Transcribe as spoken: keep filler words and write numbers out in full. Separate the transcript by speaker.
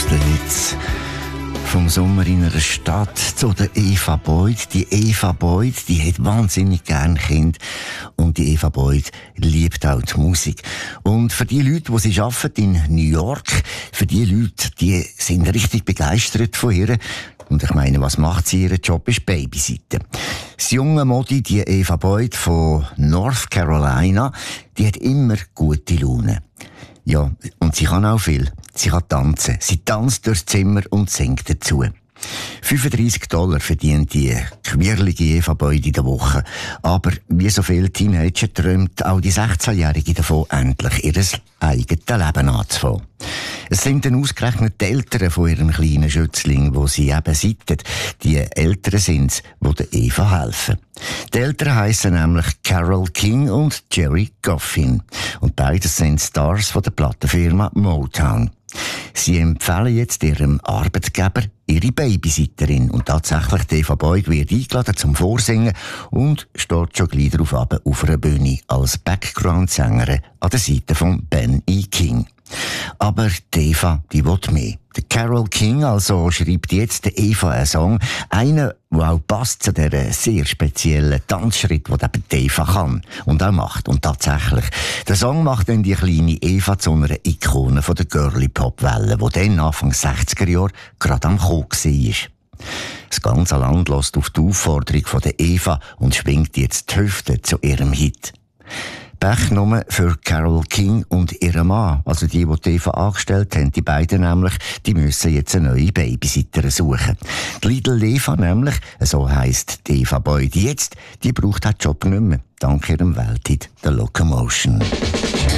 Speaker 1: der Witz. Vom Sommer in einer Stadt zu der Eva Boyd. Die Eva Boyd, die hat wahnsinnig gern Kinder. Und die Eva Boyd liebt auch die Musik. Und für die Leute, die sie arbeiten in New York, für die Leute, die sind richtig begeistert von ihr. Und ich meine, was macht sie? Ihr Job ist Babysitten. Das junge Modi, die Eva Boyd von North Carolina, die hat immer gute Laune. Ja, und sie kann auch viel. Sie kann tanzen. Sie tanzt durchs Zimmer und singt dazu. fünfunddreissig Dollar verdient die quirlige Eva Boyd in der Woche. Aber wie so viele Teenager träumt auch die sechzehnjährige davon, endlich ihr eigenes Leben anzufangen. Es sind dann ausgerechnet die Eltern von ihrem kleinen Schützling, die sie eben seiten. Die Eltern sind es, die der Eva helfen. Die Eltern heissen nämlich Carole King und Jerry Goffin. Und beides sind Stars von der Plattenfirma Motown. Sie empfehlen jetzt ihrem Arbeitgeber ihre Babysitterin. Und tatsächlich, die Eva Boyd wird eingeladen zum Vorsingen und steht schon gleich darauf ab auf einer Bühne als Background-Sängerin an der Seite von Ben E. King. Aber die Eva, die will mehr. Der Carole King also schreibt jetzt der Eva einen Song, einen, der auch passt zu dieser sehr speziellen Tanzschritt, den eben die Eva kann und auch macht. Und tatsächlich, der Song macht dann die kleine Eva zu einer Ikone von der Girly-Pop-Welle, die dann Anfang sechziger Jahre gerade am Kommen war. Das ganze Land lässt auf die Aufforderung von der Eva und schwingt jetzt die Hüfte zu ihrem Hit. Pech nur für Carole King und ihren Mann, also die, die die Eva angestellt haben, die beiden nämlich, die müssen jetzt eine neue Babysitterin suchen. Die Little Eva nämlich, so heisst die Eva Boyd jetzt, die braucht den Job nicht mehr, dank ihrem Welthit «The Locomotion».